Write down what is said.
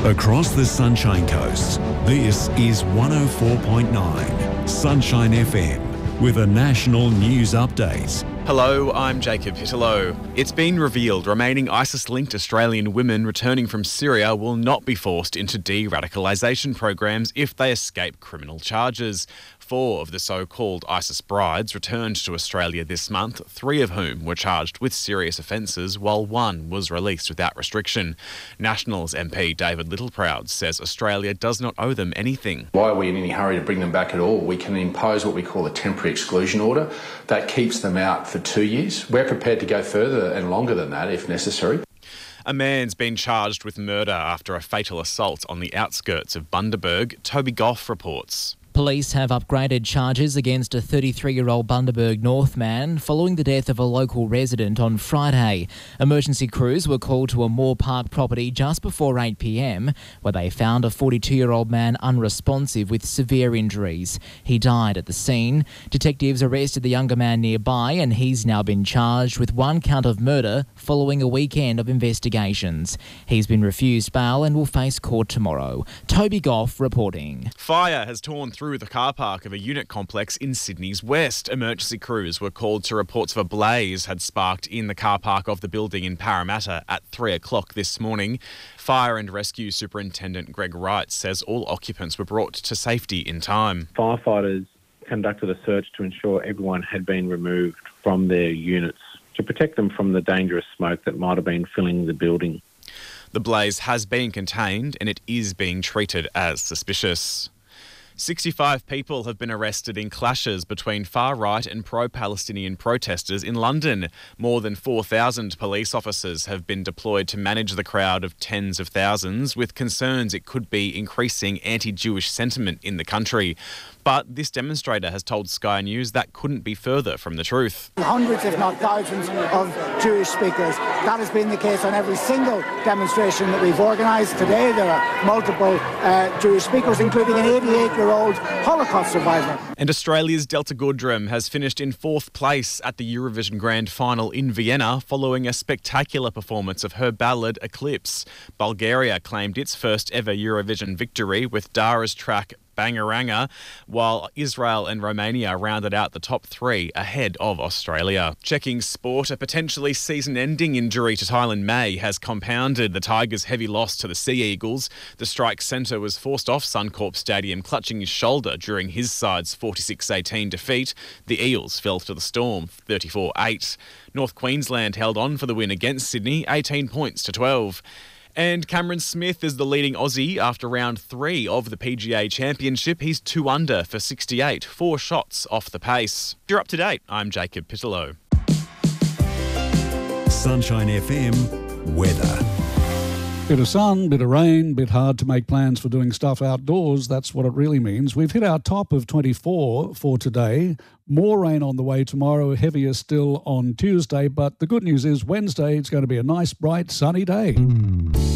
Across the Sunshine Coast, this is 104.9 Sunshine FM with a national news update. Hello, I'm Jacob Hitalo. It's been revealed remaining ISIS-linked Australian women returning from Syria will not be forced into de-radicalisation programs if they escape criminal charges. 4 of the so-called ISIS brides returned to Australia this month, 3 of whom were charged with serious offences, while 1 was released without restriction. Nationals MP David Littleproud says Australia does not owe them anything. Why are we in any hurry to bring them back at all? We can impose what we call a temporary exclusion order. That keeps them out for 2 years. We're prepared to go further and longer than that if necessary. A man's been charged with murder after a fatal assault on the outskirts of Bundaberg. Toby Goff reports. Police have upgraded charges against a 33-year-old Bundaberg North man following the death of a local resident on Friday. Emergency crews were called to a Moore Park property just before 8 p.m, where they found a 42-year-old man unresponsive with severe injuries. He died at the scene. Detectives arrested the younger man nearby, and he's now been charged with 1 count of murder following a weekend of investigations. He's been refused bail and will face court tomorrow. Toby Goff reporting. Fire has torn through the car park of a unit complex in Sydney's west. Emergency crews were called to reports of a blaze had sparked in the car park of the building in Parramatta at 3 o'clock this morning. Fire and Rescue Superintendent Greg Wright says all occupants were brought to safety in time. Firefighters conducted a search to ensure everyone had been removed from their units to protect them from the dangerous smoke that might have been filling the building. The blaze has been contained and it is being treated as suspicious. 65 people have been arrested in clashes between far-right and pro-Palestinian protesters in London. More than 4,000 police officers have been deployed to manage the crowd of tens of thousands, with concerns it could be increasing anti-Jewish sentiment in the country. But this demonstrator has told Sky News that couldn't be further from the truth. Hundreds, if not thousands, of Jewish speakers. That has been the case on every single demonstration that we've organised. Today there are multiple Jewish speakers, including an 88-year-old Holocaust survivor. And Australia's Delta Goodrem has finished in 4th place at the Eurovision Grand Final in Vienna following a spectacular performance of her ballad Eclipse. Bulgaria claimed its first ever Eurovision victory with Dara's track Bangaranga, while Israel and Romania rounded out the top 3 ahead of Australia. Checking sport, a potentially season-ending injury to Tylan May has compounded the Tigers' heavy loss to the Sea Eagles. The strike centre was forced off Suncorp Stadium clutching his shoulder during his side's 46-18 defeat. The Eels fell to the Storm 34-8. North Queensland held on for the win against Sydney, 18 points to 12. And Cameron Smith is the leading Aussie after round 3 of the PGA Championship. He's 2 under for 68, 4 shots off the pace. If you're up to date, I'm Jacob Pitalow. Sunshine FM weather. Bit of sun, bit of rain, bit hard to make plans for doing stuff outdoors. That's what it really means. We've hit our top of 24 for today. More rain on the way tomorrow, heavier still on Tuesday. But the good news is Wednesday, it's going to be a nice, bright, sunny day.